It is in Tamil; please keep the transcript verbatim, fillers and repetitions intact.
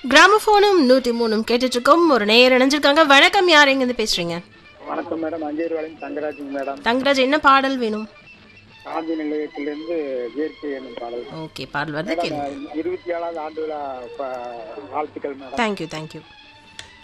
கிராமபோனும் நூத்தி மூணும் கேட்டுட்டு இருக்கோம். ஒரு நேயர் இணைஞ்சிருக்காங்க. வணக்கம், யார் எங்க இருந்து பேசுறீங்க? வணக்கம் மேடம், அஞ்சேரிவாளையம் தங்கராஜுங்க மேடம். தங்கராஜ், என்ன பாடல் வேணும்? காந்தி நிலையத்திலிருந்து இயற்கை என்னும் பாடல். ஓகே, பாடல் வருது மேடம், கேளுங்க. இருபத்தி ஏழாவது ஆண்டு விழா ப- வாழ்த்துக்கள் மேடம். Thank you thank you.